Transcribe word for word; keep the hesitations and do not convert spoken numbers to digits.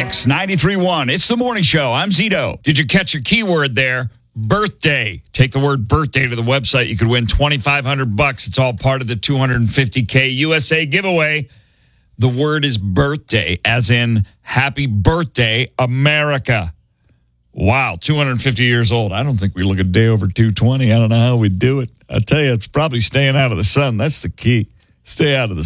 X ninety-three point one. It's the morning show. I'm Zito. Did you catch a keyword there? Birthday. Take the word birthday to the website. You could win twenty-five hundred bucks. It's all part of the two hundred fifty K U S A giveaway. The word is birthday, as in happy birthday, America. Wow, two hundred fifty years old. I don't think we look a day over two twenty. I don't know how we do it. I tell you, it's probably staying out of the sun. That's the key. Stay out of the